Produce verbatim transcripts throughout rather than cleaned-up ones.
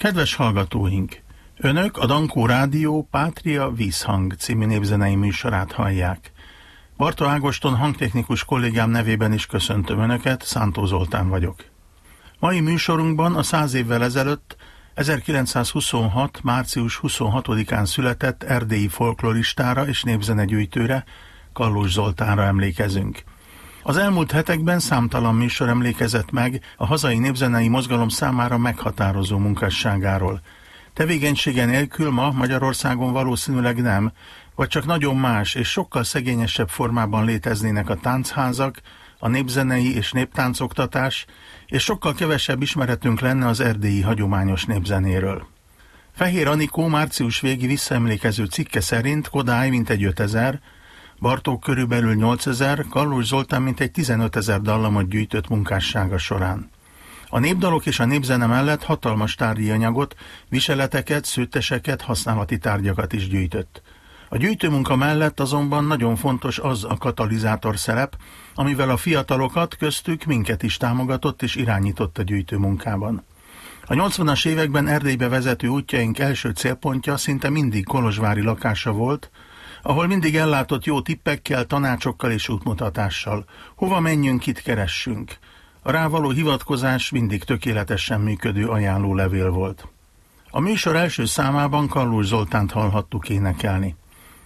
Kedves hallgatóink! Önök a Dankó Rádió Pátria Vízhang című népzenei műsorát hallják. Barta Ágoston hangtechnikus kollégám nevében is köszöntöm Önöket, Szántó Zoltán vagyok. Mai műsorunkban a száz évvel ezelőtt, ezerkilencszázhuszonhat. március huszonhatodikán született erdélyi folkloristára és népzenegyűjtőre, Kallós Zoltánra emlékezünk. Az elmúlt hetekben számtalan műsor emlékezett meg a hazai népzenei mozgalom számára meghatározó munkásságáról. Tevékenysége nélkül ma Magyarországon valószínűleg nem, vagy csak nagyon más és sokkal szegényesebb formában léteznének a táncházak, a népzenei és néptáncoktatás, és sokkal kevesebb ismeretünk lenne az erdélyi hagyományos népzenéről. Fehér Anikó március végi visszaemlékező cikke szerint Kodály mintegy ötezer, Bartók körülbelül nyolcezer, Kallós Zoltán mintegy tizenötezer dallamot gyűjtött munkássága során. A népdalok és a népzene mellett hatalmas tárgyi anyagot, viseleteket, szőtteseket, használati tárgyakat is gyűjtött. A gyűjtőmunka mellett azonban nagyon fontos az a katalizátor szerep, amivel a fiatalokat, köztük minket is támogatott és irányított a gyűjtőmunkában. A nyolcvanas években Erdélybe vezető útjaink első célpontja szinte mindig kolozsvári lakása volt, ahol mindig ellátott jó tippekkel, tanácsokkal és útmutatással. Hova menjünk, kit keressünk. A rávaló hivatkozás mindig tökéletesen működő ajánlólevél volt. A műsor első számában Kallós Zoltánt hallhattuk énekelni.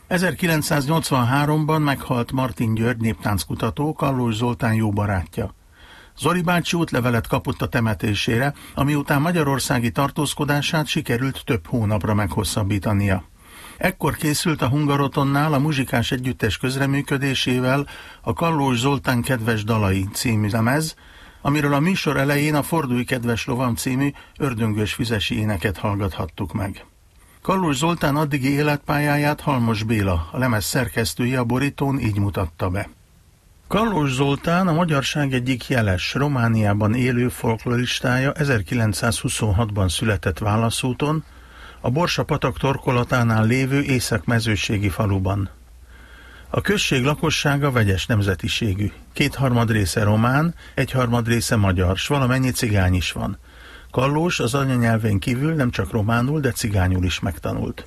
ezerkilencszáznyolcvanháromban meghalt Martin György néptánckutató, Kallós Zoltán jó barátja. Zoli bácsi útlevelet kapott a temetésére, ami után magyarországi tartózkodását sikerült több hónapra meghosszabbítania. Ekkor készült a Hungarotonnál a muzsikás együttes közreműködésével a Kallós Zoltán kedves dalai című lemez, amiről a műsor elején a Fordulj kedves lovam című ördöngös füzesi éneket hallgathattuk meg. Kallós Zoltán addigi életpályáját Halmos Béla, a lemez szerkesztője a borítón így mutatta be. Kallós Zoltán a magyarság egyik jeles, Romániában élő folkloristája, ezerkilencszázhuszonhatban született Válaszúton, a Borsa-patak torkolatánál lévő észak-mezőségi faluban. A község lakossága vegyes nemzetiségű, kétharmad része román, egyharmad része magyar, s valamennyi cigány is van. Kallós az anyanyelvén kívül nem csak románul, de cigányul is megtanult.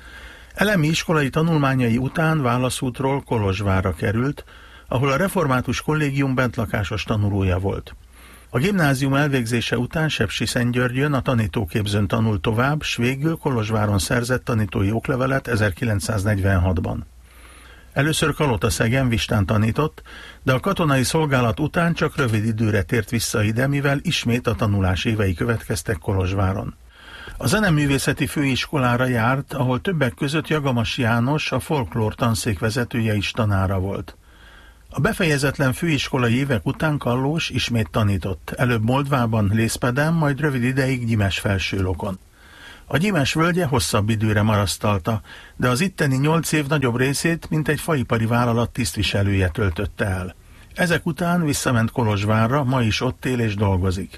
Elemi iskolai tanulmányai után Válaszútról Kolozsvárra került, ahol a református kollégium bentlakásos tanulója volt. A gimnázium elvégzése után Sepsiszentgyörgyön a tanítóképzőn tanult tovább, s végül Kolozsváron szerzett tanítói oklevelet ezerkilencszáznegyvenhatban. Először Kalotaszegen Vistán tanított, de a katonai szolgálat után csak rövid időre tért vissza ide, mivel ismét a tanulás évei következtek Kolozsváron. A zeneművészeti főiskolára járt, ahol többek között Jagamas János, a folklór tanszék vezetője is tanára volt. A befejezetlen főiskolai évek után Kallós ismét tanított, előbb Moldvában, Lészpeden, majd rövid ideig Gyimesfelsőlokon. A Gyimes völgye hosszabb időre marasztalta, de az itteni nyolc év nagyobb részét mint egy faipari vállalat tisztviselője töltötte el. Ezek után visszament Kolozsvárra, ma is ott él és dolgozik.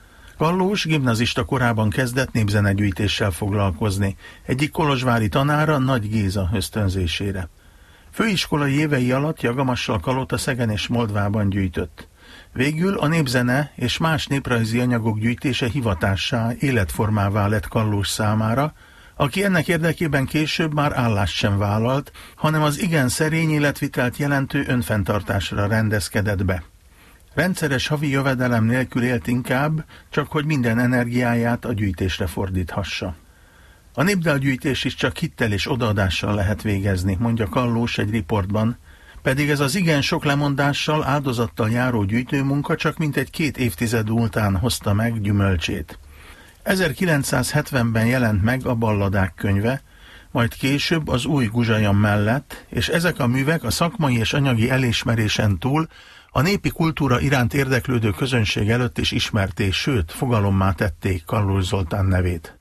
Kallós gimnazista korában kezdett népzenegyűjtéssel foglalkozni, egyik kolozsvári tanára, Nagy Géza ösztönzésére. Főiskolai évei alatt Jagamassal Kalotaszegen és Moldvában gyűjtött. Végül a népzene és más néprajzi anyagok gyűjtése hivatássá, életformává lett Kallós számára, aki ennek érdekében később már állást sem vállalt, hanem az igen szerény életvitelt jelentő önfenntartásra rendezkedett be. Rendszeres havi jövedelem nélkül élt inkább, csak hogy minden energiáját a gyűjtésre fordíthassa. A népdalgyűjtés is csak hittel és odaadással lehet végezni, mondja Kallós egy riportban, pedig ez az igen sok lemondással, áldozattal járó gyűjtőmunka csak mintegy két évtized után hozta meg gyümölcsét. ezerkilencszázhetvenben jelent meg a Balladák könyve, majd később az Új Guzsajam mellett, és ezek a művek a szakmai és anyagi elismerésen túl a népi kultúra iránt érdeklődő közönség előtt is ismerték, sőt, fogalommá tették Kallós Zoltán nevét.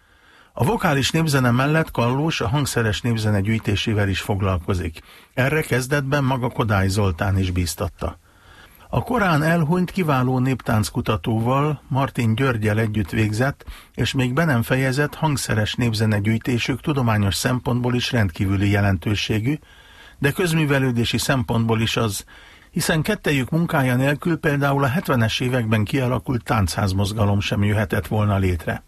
A vokális népzene mellett Kallós a hangszeres népzene gyűjtésével is foglalkozik. Erre kezdetben maga Kodály Zoltán is bíztatta. A korán elhunyt kiváló néptánckutatóval, Martin Györggyel együtt végzett, és még be nem fejezett hangszeres népzene gyűjtésük tudományos szempontból is rendkívüli jelentőségű, de közművelődési szempontból is az, hiszen kettejük munkája nélkül például a hetvenes években kialakult táncházmozgalom sem jöhetett volna létre.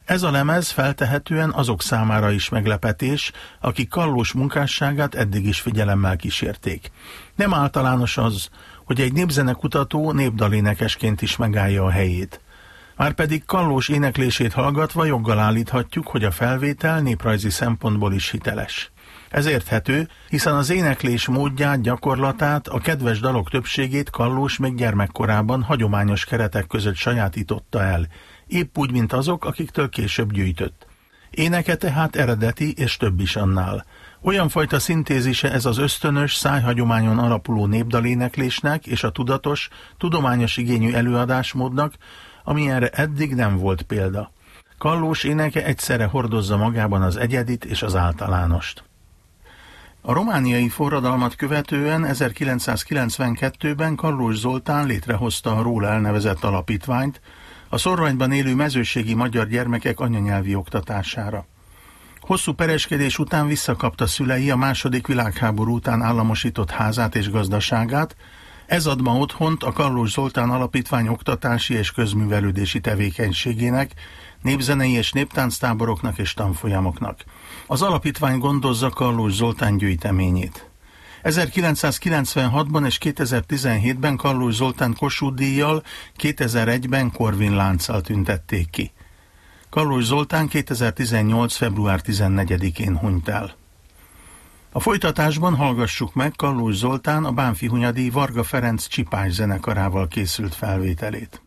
Ez a lemez feltehetően azok számára is meglepetés, akik Kallós munkásságát eddig is figyelemmel kísérték. Nem általános az, hogy egy népzenekutató népdalénekesként is megállja a helyét. Márpedig Kallós éneklését hallgatva joggal állíthatjuk, hogy a felvétel néprajzi szempontból is hiteles. Ez érthető, hiszen az éneklés módját, gyakorlatát, a kedves dalok többségét Kallós még gyermekkorában hagyományos keretek között sajátította el, épp úgy, mint azok, akiktől később gyűjtött. Éneke tehát eredeti és több is annál. Olyan fajta szintézise ez az ösztönös, szájhagyományon alapuló népdaléneklésnek és a tudatos, tudományos igényű előadásmódnak, amilyenre eddig nem volt példa. Kallós éneke egyszerre hordozza magában az egyedit és az általánost. A romániai forradalmat követően ezerkilencszázkilencvenkettőben Kallós Zoltán létrehozta a róla elnevezett alapítványt a Szorvanyban élő mezőségi magyar gyermekek anyanyelvi oktatására. Hosszú pereskedés után visszakapta szülei a második világháború után államosított házát és gazdaságát, ez ad ma otthont a Kallós Zoltán Alapítvány oktatási és közművelődési tevékenységének, népzenei és néptánctáboroknak és tanfolyamoknak. Az alapítvány gondozza Kallós Zoltán gyűjteményét. ezerkilencszázkilencvenhatban és kétezer-tizenhétben Kallós Zoltán Kossuth-díjjal, kétezer-egyben Korvin lánccal tüntették ki. Kallós Zoltán kétezer-tizennyolc. február tizennegyedikén hunyt el. A folytatásban hallgassuk meg Kallós Zoltán a Bánffyhunyadi Varga Ferenc Csipás zenekarával készült felvételét.